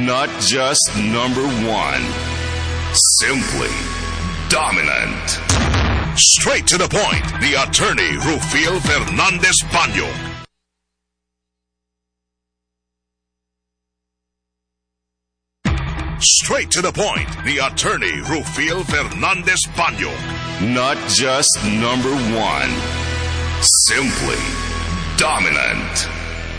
Not just number one. Simply dominant. Straight to the point. The attorney Rufil Fernandez Panyo. Straight to the point. The attorney Rufil Fernandez Panyo. Not just number one. Simply dominant.